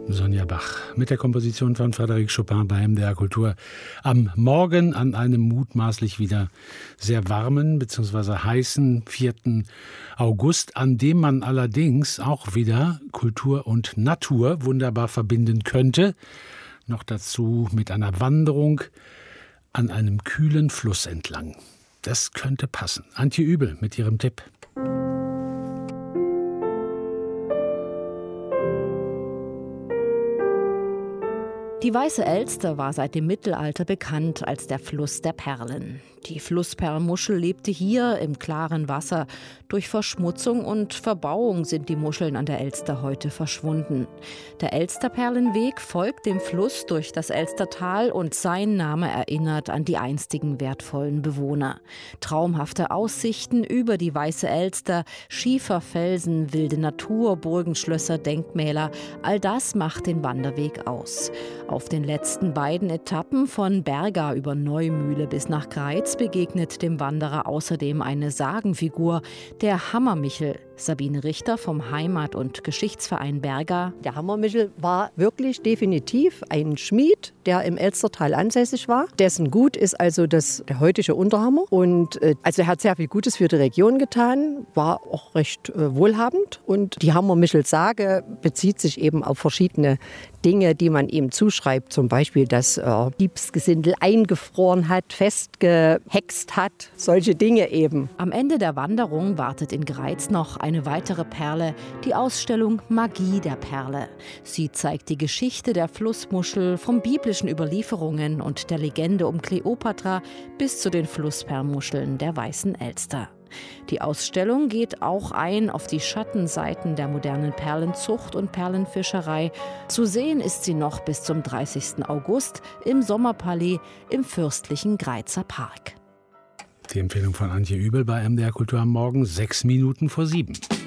Sonja Bach mit der Komposition von Frédéric Chopin bei MDR Kultur. Am Morgen an einem mutmaßlich wieder sehr warmen bzw. heißen 4. August, an dem man allerdings auch wieder Kultur und Natur wunderbar verbinden könnte. Noch dazu mit einer Wanderung an einem kühlen Fluss entlang. Das könnte passen. Antje Übel mit ihrem Tipp. Die Weiße Elster war seit dem Mittelalter bekannt als der Fluss der Perlen. Die Flussperlmuschel lebte hier im klaren Wasser. Durch Verschmutzung und Verbauung sind die Muscheln an der Elster heute verschwunden. Der Elsterperlenweg folgt dem Fluss durch das Elstertal und sein Name erinnert an die einstigen wertvollen Bewohner. Traumhafte Aussichten über die Weiße Elster, Schieferfelsen, wilde Natur, Burgen, Schlösser, Denkmäler, all das macht den Wanderweg aus. Auf den letzten beiden Etappen von Berga über Neumühle bis nach Greiz begegnet dem Wanderer außerdem eine Sagenfigur, der Hammermichel. Sabine Richter vom Heimat- und Geschichtsverein Berga. Der Hammermichel war wirklich definitiv ein Schmied, der im Elstertal ansässig war. Dessen Gut ist also der heutige Unterhammer. Und also er hat sehr viel Gutes für die Region getan, war auch recht wohlhabend. Und die Hammermichel-Sage bezieht sich eben auf verschiedene Dinge, die man ihm zuschreibt. Zum Beispiel, dass er Diebsgesindel eingefroren hat, festgehext hat. Solche Dinge eben. Am Ende der Wanderung wartet in Greiz noch eine weitere Perle, die Ausstellung Magie der Perle. Sie zeigt die Geschichte der Flussmuschel von biblischen Überlieferungen und der Legende um Kleopatra bis zu den Flussperlmuscheln der Weißen Elster. Die Ausstellung geht auch ein auf die Schattenseiten der modernen Perlenzucht und Perlenfischerei. Zu sehen ist sie noch bis zum 30. August im Sommerpalais im fürstlichen Greizer Park. Die Empfehlung von Antje Übel bei MDR Kultur am Morgen, 6 Minuten vor 7.